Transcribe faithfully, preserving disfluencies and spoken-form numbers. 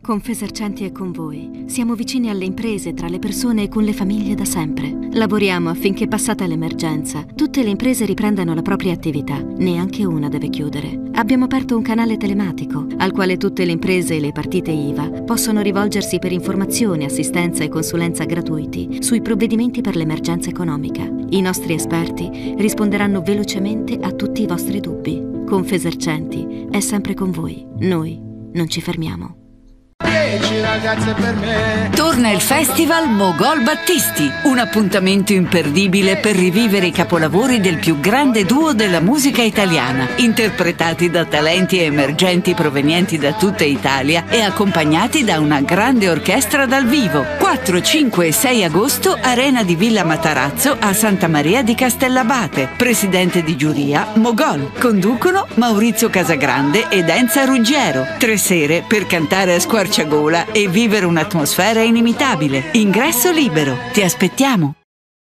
Confesercenti è con voi. Siamo vicini alle imprese, tra le persone e con le famiglie da sempre. Lavoriamo affinché, passata l'emergenza, tutte le imprese riprendano la propria attività. Neanche una deve chiudere. Abbiamo aperto un canale telematico al quale tutte le imprese e le partite I V A possono rivolgersi per informazioni, assistenza e consulenza gratuiti sui provvedimenti per l'emergenza economica. I nostri esperti risponderanno velocemente a tutti i vostri dubbi. Confesercenti è sempre con voi. Noi non ci fermiamo. Ragazze per me. Torna il Festival Mogol Battisti, un appuntamento imperdibile per rivivere i capolavori del più grande duo della musica italiana, interpretati da talenti emergenti provenienti da tutta Italia e accompagnati da una grande orchestra dal vivo. quattro, cinque e sei agosto, Arena di Villa Matarazzo a Santa Maria di Castellabate. Presidente di giuria Mogol. Conducono Maurizio Casagrande ed Enza Ruggiero. Tre sere per cantare a squarciagola e vivere un'atmosfera inimitabile. Ingresso libero. Ti aspettiamo.